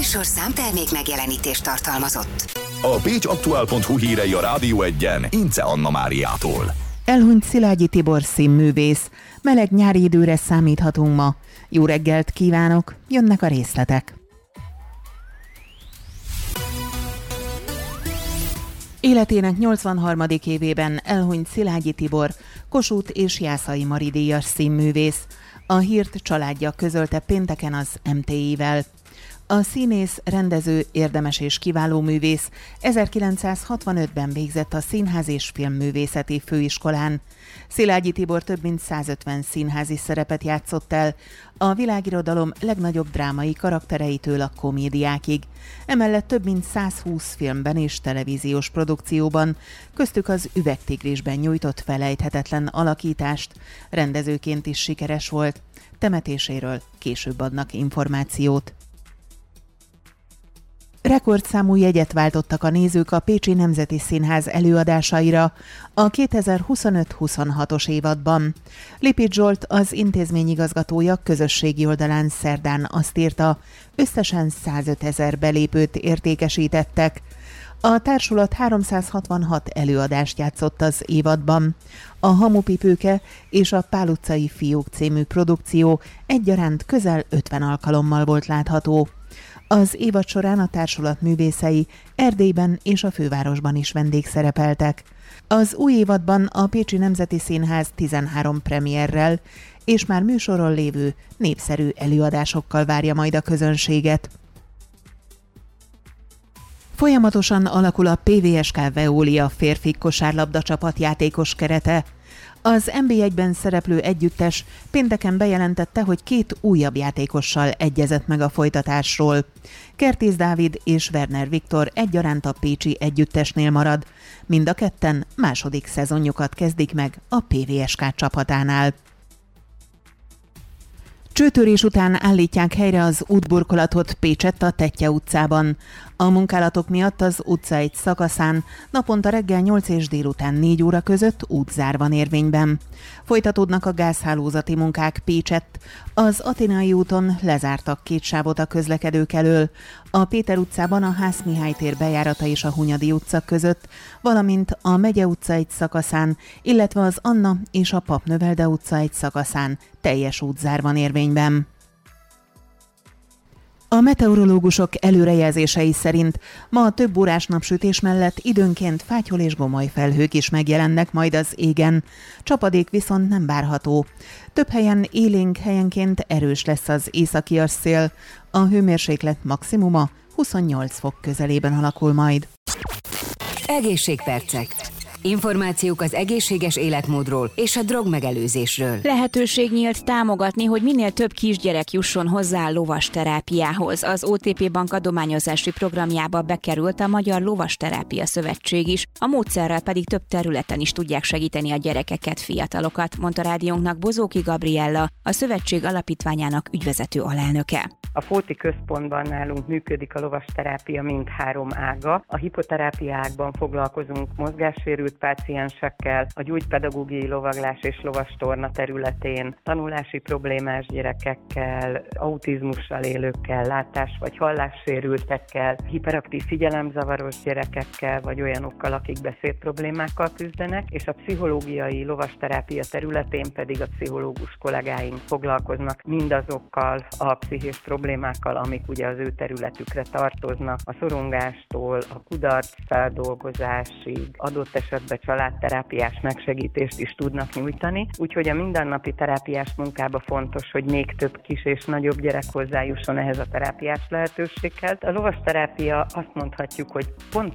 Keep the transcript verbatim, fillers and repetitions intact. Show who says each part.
Speaker 1: műsorszám termék megjelenítést tartalmazott.
Speaker 2: A pécs aktuál pont hu hírei a Rádió Egyen Ince Anna Máriától.
Speaker 3: Elhunyt Szilágyi Tibor színművész. Meleg nyári időre számíthatunk ma. Jó reggelt kívánok, jönnek a részletek. Életének nyolcvanharmadik évében elhunyt Szilágyi Tibor, Kossuth és Jászai Mari díjas színművész. A hírt családja közölte pénteken az em té i-vel. A színész, rendező, érdemes és kiváló művész ezerkilencszázhatvanötben végzett a Színház és Filmművészeti Főiskolán. Szilágyi Tibor több mint százötven színházi szerepet játszott el, a világirodalom legnagyobb drámai karaktereitől a komédiákig. Emellett több mint százhúsz filmben és televíziós produkcióban, köztük az Üvegtigrisben nyújtott felejthetetlen alakítást, rendezőként is sikeres volt. Temetéséről később adnak információt. Rekordszámú jegyet váltottak a nézők a Pécsi Nemzeti Színház előadásaira a kétezer-huszonöt-huszonhatos évadban. Lipit Zsolt, az intézményigazgatója közösségi oldalán szerdán azt írta, összesen százötezer belépőt értékesítettek. A társulat háromszázhatvanhat előadást játszott az évadban. A Hamupipőke és a Pál utcai fiúk című produkció egyaránt közel ötven alkalommal volt látható. Az évad során a társulat művészei Erdélyben és a fővárosban is vendégszerepeltek. Az új évadban a Pécsi Nemzeti Színház tizenhárom premierrel és már műsoron lévő népszerű előadásokkal várja majd a közönséget. Folyamatosan alakul a pé vé es ká Veolia férfi kosárlabda csapat játékos kerete. Az en bé egyben szereplő együttes pénteken bejelentette, hogy két újabb játékossal egyezett meg a folytatásról. Kertész Dávid és Werner Viktor egyaránt a pécsi együttesnél marad. Mind a ketten második szezonjukat kezdik meg a pé vé es ká csapatánál. Csőtörés után állítják helyre az útburkolatot Pécsett a Tettye utcában. A munkálatok miatt az utca egy szakaszán naponta reggel nyolc és délután négy óra között útzár van érvényben. Folytatódnak a gázhálózati munkák Pécsett. Az Athénai úton lezártak két sávot a közlekedők elől. A Péter utcában a Hász Mihály tér bejárata és a Hunyadi utca között, valamint a Megye utca egy szakaszán, illetve az Anna és a Papnövelde utca egy szakaszán teljes útzár van érvényben. A meteorológusok előrejelzései szerint ma a több órás napsütés mellett időnként fátyol és gomoly felhők is megjelennek majd az égen. Csapadék viszont nem várható. Több helyen élénk, helyenként erős lesz az északias szél. A hőmérséklet maximuma huszonnyolc fok közelében alakul majd.
Speaker 1: Egészségpercek. Információk az egészséges életmódról és a drogmegelőzésről.
Speaker 4: Lehetőség nyílt támogatni, hogy minél több kisgyerek jusson hozzá a lovasterápiához. Az o té pé Bank adományozási programjába bekerült a Magyar Lovasterápia Szövetség is, a módszerrel pedig több területen is tudják segíteni a gyerekeket, fiatalokat, mondta rádiónknak Bozóki Gabriella, a szövetség alapítványának ügyvezető alelnöke.
Speaker 5: A Fóti Központban nálunk működik a lovasterápia mindhárom ága. A hipoterápia ágban foglalkozunk mozgássérült páciensekkel, a gyógypedagógiai lovaglás és lovastorna területén tanulási problémás gyerekekkel, autizmussal élőkkel, látás- vagy hallássérültekkel, hiperaktív figyelemzavaros gyerekekkel, vagy olyanokkal, akik beszédproblémákkal küzdenek, és a pszichológiai lovasterápia területén pedig a pszichológus kollégáink foglalkoznak mindazokkal a pszichés problémákkal, amik ugye az ő területükre tartoznak, a szorongástól, a kudarc feldolgozásig, adott esetben családterápiás megsegítést is tudnak nyújtani, úgyhogy a mindennapi terápiás munkában fontos, hogy még több kis és nagyobb gyerek hozzájusson ehhez a terápiás lehetőséghez. A lovasterápia azt mondhatjuk, hogy pont